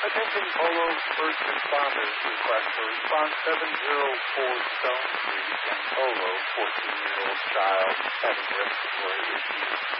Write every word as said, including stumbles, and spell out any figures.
Attention Polo first responders. Request for response seven oh four Stone Street in Polo. fourteen-year-old child having respiratory issues.